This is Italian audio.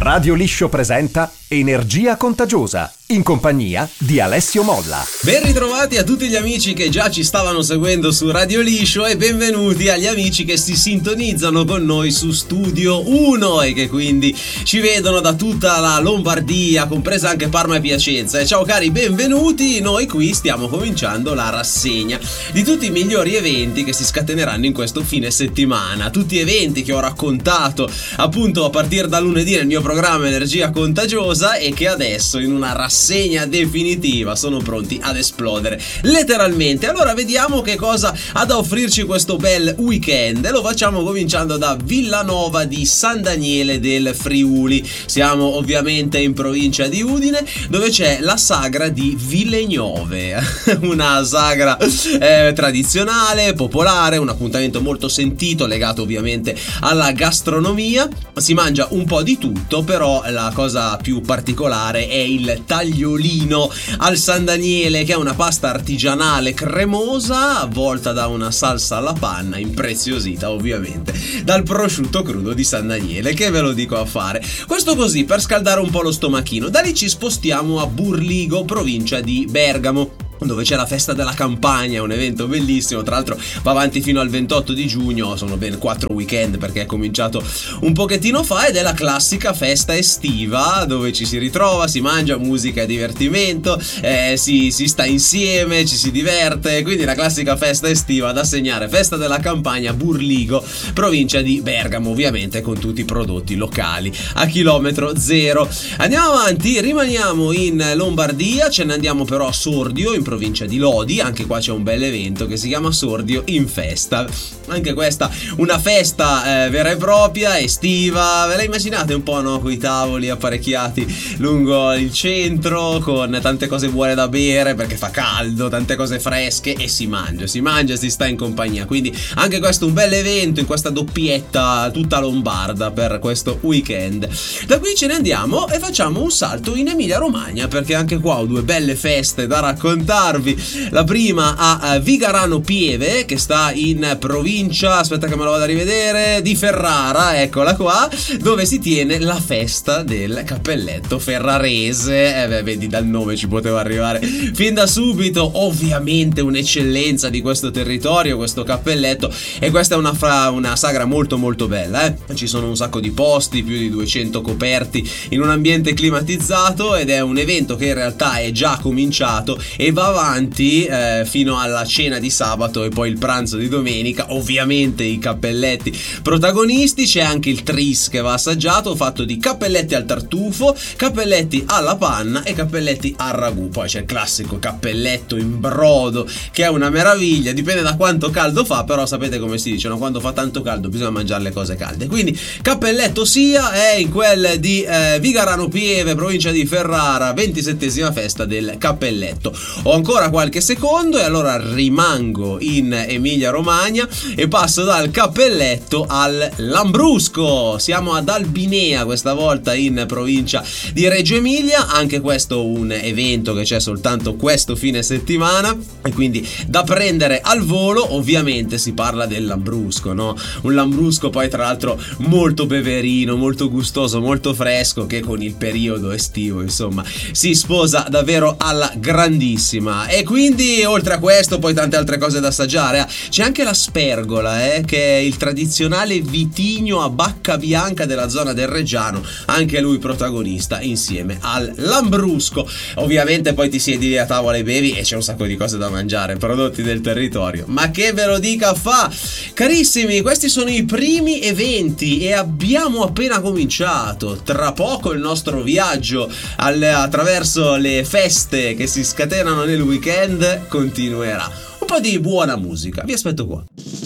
Radio Liscio presenta Energia Contagiosa, in compagnia di Alessio Molla. Ben ritrovati a tutti gli amici che già ci stavano seguendo su Radio Liscio e benvenuti agli amici che si sintonizzano con noi su Studio 1 e che quindi ci vedono da tutta la Lombardia, compresa anche Parma e Piacenza. E ciao cari, benvenuti, noi qui stiamo cominciando la rassegna di tutti i migliori eventi che si scateneranno in questo fine settimana. Tutti eventi che ho raccontato appunto a partire da lunedì nel mio programma Energia Contagiosa e che adesso in una rassegna definitiva sono pronti ad esplodere letteralmente. Allora vediamo che cosa ha da offrirci questo bel weekend e lo facciamo cominciando da Villanova di San Daniele del Friuli. Siamo ovviamente in provincia di Udine, dove c'è la sagra di Vilegnove, una sagra tradizionale, popolare, un appuntamento molto sentito legato ovviamente alla gastronomia. Si mangia un po' di tutto, però la cosa più particolare è il tagliolino al San Daniele, che è una pasta artigianale cremosa avvolta da una salsa alla panna impreziosita ovviamente dal prosciutto crudo di San Daniele, che ve lo dico a fare. Questo così per scaldare un po' lo stomachino. Da lì ci spostiamo a Burligo, provincia di Bergamo, dove c'è la festa della campagna, un evento bellissimo, tra l'altro va avanti fino al 28 di giugno, sono ben 4 weekend perché è cominciato un pochettino fa, ed è la classica festa estiva dove ci si ritrova, si mangia, musica e divertimento, si sta insieme, ci si diverte, quindi la classica festa estiva da segnare, festa della campagna Burligo, provincia di Bergamo, ovviamente con tutti i prodotti locali a chilometro zero. Andiamo avanti, rimaniamo in Lombardia, ce ne andiamo però a Sordio, in provincia di Lodi. Anche qua c'è un bel evento che si chiama Sordio in Festa. Anche questa una festa vera e propria, estiva. Ve la immaginate un po', no? Con i tavoli apparecchiati lungo il centro, con tante cose buone da bere perché fa caldo, tante cose fresche, e si mangia, si sta in compagnia. Quindi anche questo un bel evento in questa doppietta tutta lombarda per questo weekend. Da qui ce ne andiamo e facciamo un salto in Emilia Romagna, perché anche qua ho due belle feste da raccontare. La prima a Vigarano Pieve, che sta in provincia, aspetta che me lo vado a rivedere, di Ferrara, eccola qua, dove si tiene la festa del cappelletto ferrarese. Vedi, dal nome ci poteva arrivare fin da subito. Ovviamente un'eccellenza di questo territorio, questo cappelletto, e questa è una sagra molto molto bella, Ci sono un sacco di posti, più di 200 coperti in un ambiente climatizzato, ed è un evento che in realtà è già cominciato e va avanti fino alla cena di sabato e poi il pranzo di domenica. Ovviamente i cappelletti protagonisti, c'è anche il tris che va assaggiato, fatto di cappelletti al tartufo, cappelletti alla panna e cappelletti al ragù. Poi c'è il classico cappelletto in brodo, che è una meraviglia, dipende da quanto caldo fa, però sapete come si dice, no? Quando fa tanto caldo bisogna mangiare le cose calde. Quindi cappelletto sia è in quel di Vigarano Pieve, provincia di Ferrara, 27esima festa del cappelletto. Ho ancora qualche secondo e allora rimango in Emilia Romagna e passo dal cappelletto al Lambrusco. Siamo ad Albinea questa volta, in provincia di Reggio Emilia. Anche questo un evento che c'è soltanto questo fine settimana e quindi da prendere al volo. Ovviamente si parla del Lambrusco, no? Un Lambrusco poi tra l'altro molto beverino, molto gustoso, molto fresco, che con il periodo estivo insomma si sposa davvero alla grandissima. E quindi oltre a questo poi tante altre cose da assaggiare. C'è anche la spergola, che è il tradizionale vitigno a bacca bianca della zona del Reggiano, anche lui protagonista insieme al Lambrusco. Ovviamente poi ti siedi lì a tavola e bevi e c'è un sacco di cose da mangiare, prodotti del territorio, ma che ve lo dica fa. Carissimi, questi sono i primi eventi e abbiamo appena cominciato. Tra poco il nostro viaggio attraverso le feste che si scatenano nel weekend continuerà. Un po' di buona musica, vi aspetto qua.